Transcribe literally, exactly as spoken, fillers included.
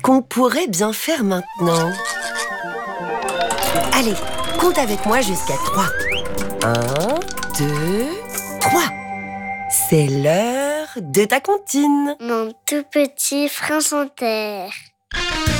qu'on pourrait bien faire maintenant. Allez, compte avec moi jusqu'à trois. Un, deux, trois. C'est l'heure de ta comptine. Mon tout petit prince en terre.